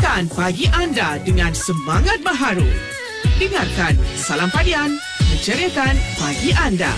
Menceriakan pagi anda dengan semangat baharu. Dengarkan Salam Padian, menceriakan pagi anda.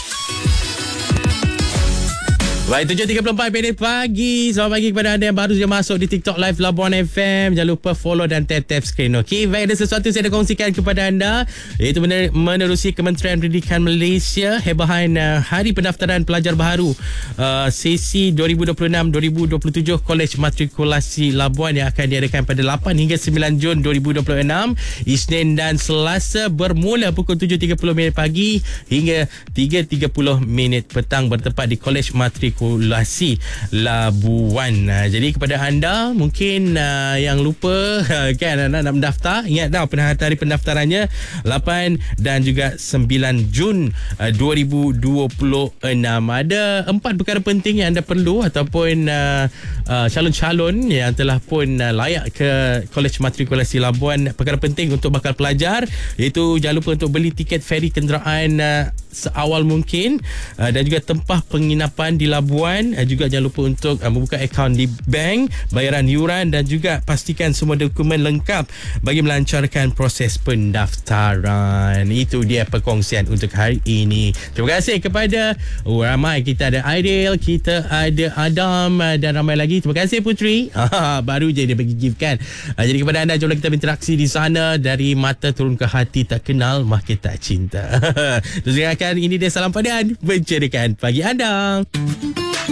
Baik, 7.34 minit pagi. Selamat pagi kepada anda yang baru saja masuk di TikTok Live Labuan FM. Jangan lupa follow dan tap screen. Okey, baik, ada sesuatu saya nak kongsikan kepada anda, iaitu menerusi Kementerian Pendidikan Malaysia hebahan Hari Pendaftaran Pelajar Baharu sesi 2026-2027 Kolej Matrikulasi Labuan yang akan diadakan pada 8 hingga 9 Jun 2026, Isnin dan Selasa, bermula pukul 7.30 minit pagi hingga 3.30 minit petang, bertempat di Kolej Matrikulasi Labuan. Jadi kepada anda mungkin yang lupa kan nak mendaftar, ingat dah hari pendaftarannya 8 dan juga 9 Jun 2026. Ada 4 perkara penting yang anda perlu, ataupun calon-calon yang telah pun layak ke Kolej Matrikulasi Labuan. Perkara penting untuk bakal pelajar, iaitu jangan lupa untuk beli tiket feri kenderaan seawal mungkin, dan juga tempah penginapan di Labuan. Juga jangan lupa untuk membuka akaun di bank, bayaran yuran, dan juga pastikan semua dokumen lengkap bagi melancarkan proses pendaftaran. Itu dia perkongsian untuk hari ini. Terima kasih kepada ramai. Kita ada Aidil, kita ada Adam, dan ramai lagi. Terima kasih Putri. Baru je dia bagi gift kan. Jadi kepada anda, jomlah kita berinteraksi di sana. Dari mata turun ke hati, tak kenal makin tak cinta. Terus dengarkan, ini dia Salam Padian, menceriakan pagi anda.